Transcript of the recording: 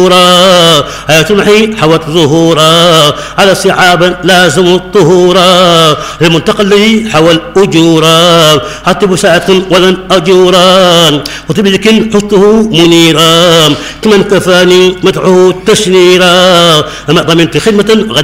حياة المحي حوت ظهورا على صعابا لازموا الطهورا المنتقى الذي حوى الأجورا حتى بساعة ولن أجورا وتبلك حطه منيرا كمن كفاني مدعو تشنيرا أما ضمنت خدمة